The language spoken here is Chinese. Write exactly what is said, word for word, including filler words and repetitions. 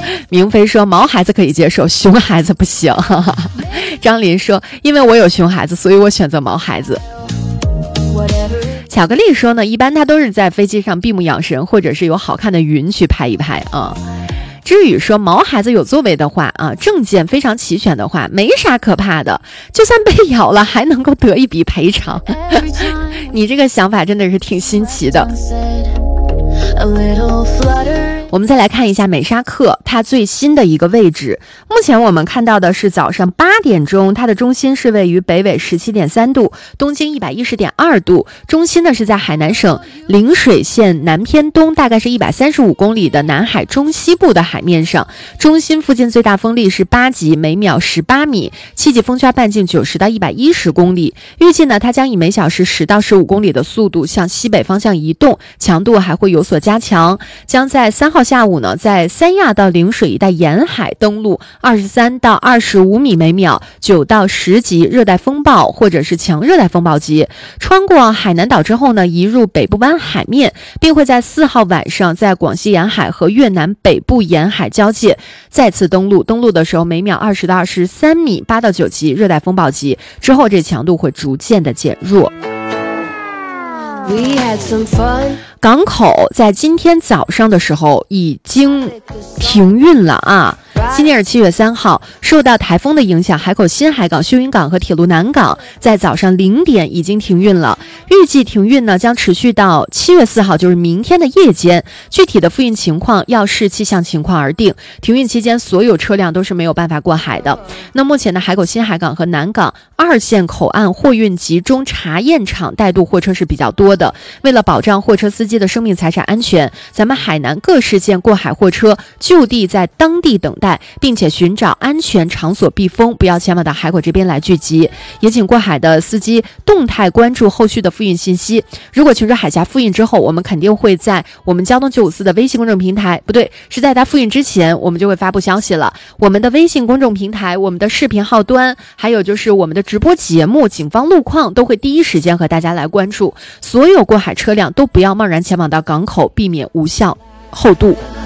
明飞说毛孩子可以接受，熊孩子不行。张林说因为我有熊孩子，所以我选择毛孩子。巧克力说呢，一般他都是在飞机上闭目养神，或者是有好看的云去拍一拍啊。知雨说毛孩子有作为的话啊，证件非常齐全的话，没啥可怕的，就算被咬了还能够得一笔赔偿。你这个想法真的是挺新奇的。我们再来看一下美沙克它最新的一个位置，目前我们看到的是早上八点钟，它的中心是位于北纬 十七点三度，东经 一百一十点二度，中心呢是在海南省陵水县南偏东，大概是一百三十五公里的南海中西部的海面上，中心附近最大风力是八级，每秒十八米，七级风圈半径九十到一百一十公里，预计呢它将以每小时十到十五公里的速度向西北方向移动，强度还会有所加强，将在三号下午呢，在三亚到陵水一带沿海登陆二十三到二十五米每秒，九到十级热带风暴或者是强热带风暴级，穿过海南岛之后呢，移入北部湾海面，并会在四号晚上在广西沿海和越南北部沿海交界再次登陆，登陆的时候每秒二十到二十三米，八到九级热带风暴级，之后这强度会逐渐的减弱。We had some fun. 港口在今天早上的时候已经停运了啊。今天是七月三号，受到台风的影响，海口新海港、秀云港和铁路南港在早上零点已经停运了。预计停运呢将持续到七月四号，就是明天的夜间。具体的复运情况要视气象情况而定。停运期间，所有车辆都是没有办法过海的。那目前呢，海口新海港和南港二线口岸货运集中查验场带渡货车是比较多的。为了保障货车司机的生命财产安全，咱们海南各市县过海货车就地在当地等待，并且寻找安全场所避风，不要前往到海口这边来聚集。也请过海的司机动态关注后续的复运信息。如果琼州海峡复运之后，我们肯定会在我们交通九五四的微信公众平台，不对，是在它复运之前，我们就会发布消息了。我们的微信公众平台、我们的视频号端，还有就是我们的直播节目、警方路况，都会第一时间和大家来关注。所有过海车辆都不要贸然前往到港口，避免无效后渡。